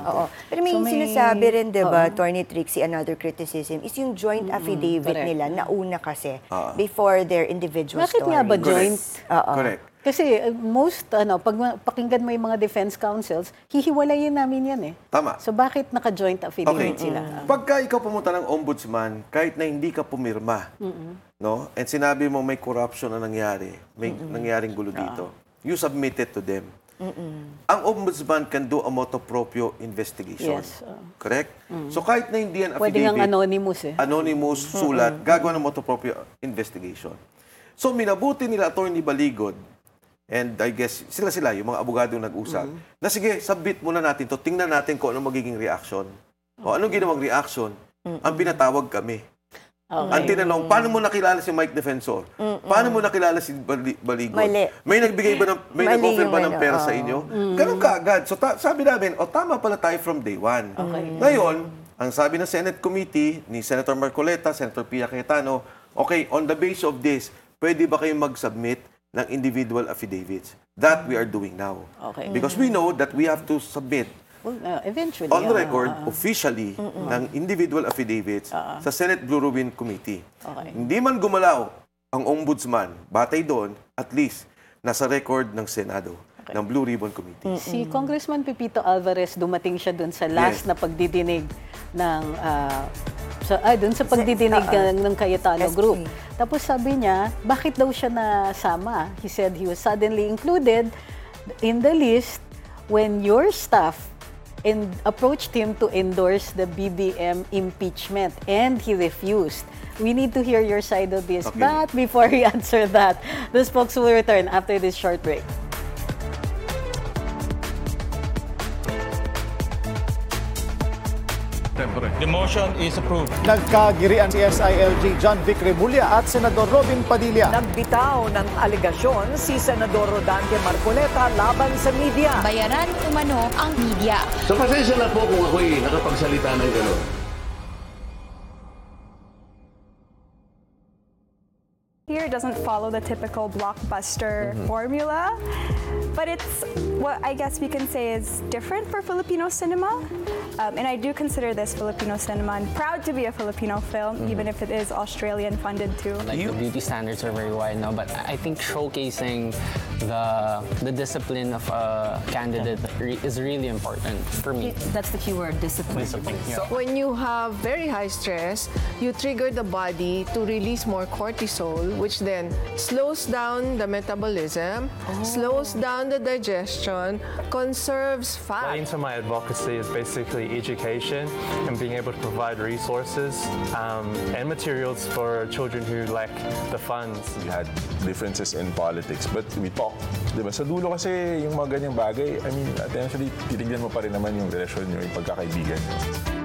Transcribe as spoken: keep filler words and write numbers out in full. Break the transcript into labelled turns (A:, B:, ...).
A: Oo. Pero may,
B: So, may-
A: sinasabi rin, di ba,
B: Oo.
A: Attorney Trixie, another criticism, is yung joint affidavit
B: correct.
A: nila, nauna kasi,
C: Oo.
A: before their individual
B: Bakit
A: story.
B: nga ba
C: Correct.
B: joint?
A: Oo.
C: Correct.
B: Kasi uh, most, ano, pag ma- pakinggan mo yung mga defense counsels, hihiwalayin namin yan eh.
C: Tama.
B: So bakit naka-joint
C: Okay.
B: affidavit sila?
C: Pagka ikaw pumunta ng ombudsman, kahit na hindi ka pumirma, no? And sinabi mo may corruption na nangyari, may nangyaring gulo dito, you submit it to them. Ang ombudsman can do a motu proprio investigation.
B: Yes. uh,
C: Correct? So kahit na hindi yan
B: Pwede nga
C: affidavit,
B: anonymous eh.
C: anonymous sulat, gagawa ng motu proprio investigation. So minabuti nila Attorney Baligod, and I guess sila-sila, yung mga abogado nag-usap, na sige, submit muna natin to, tingnan natin kung anong magiging reaction. O anong ginawang reaction? Ang pinatawag kami.
B: Okay.
C: Ang tinanong, paano mo nakilala si Mike Defensor? Paano mo nakilala si Bali- Baligod?
A: Mali.
C: May nagbigay ba ng, may
A: Mali
C: nag-offer
A: yung
C: ba ng
A: ano,
C: pera
A: oo.
C: sa inyo? Ganun kaagad. So ta- sabi namin, o tama pala tayo from day one. Ngayon, ang sabi ng Senate Committee ni Senator Marcoleta, Senator Pia Cayetano, okay, on the basis of this, pwede ba kayong mag-submit ng individual affidavits? That we are doing now.
B: Okay.
C: Because we know that we have to submit
B: Well, uh, eventually.
C: on
B: ah,
C: record,
B: ah, ah.
C: officially, ng individual affidavits sa Senate Blue Ribbon Committee.
B: Okay.
C: Hindi man gumalaw ang ombudsman, batay doon, at least, nasa record ng Senado, ng Blue Ribbon Committee.
B: Si Congressman Pepito Alvarez, dumating siya dun sa last
C: Yes.
B: na pagdidinig ng ah, sa ah, dun sa pagdidinig ng, ng Cayetano
A: S P.
B: Group. Tapos sabi niya, bakit daw siya nasama? He said he was suddenly included in the list when your staff and approached him to endorse the B B M impeachment, and he refused. We need to hear your side of this.
C: Okay.
B: But before we answer that, the spokes will return after this short break.
D: The motion is approved.
E: Nagkagirian si S I L G John Vic Remulla at Senador Robin Padilla.
F: Nagbitaw ng alegasyon si Senador Rodante Marcoleta laban sa media.
G: Bayaran umano ang media.
H: So pasensya na po kung ako'y nakapagsalita ng gano'n.
I: Here doesn't follow the typical blockbuster formula, but it's what I guess we can say is different for Filipino cinema. Um, and I do consider this Filipino cinema and proud to be a Filipino film, even if it is Australian funded too.
J: Like the beauty standards are very wide now, but I think showcasing the the discipline of a candidate re- is really important for me.
G: That's the keyword, discipline.
J: Discipline, yeah.
K: When you have very high stress, you trigger the body to release more cortisol, which then slows down the metabolism, slows down the digestion, conserves fat.
D: Into my advocacy is basically education and being able to provide resources um, and materials for children who lack the funds.
L: We had differences in politics, but we talk. Diba? Sa dulo kasi yung mga ganyang bagay, I mean, eventually, titignan mo pa rin naman yung relasyon nyo, yung pagkakaibigan nyo.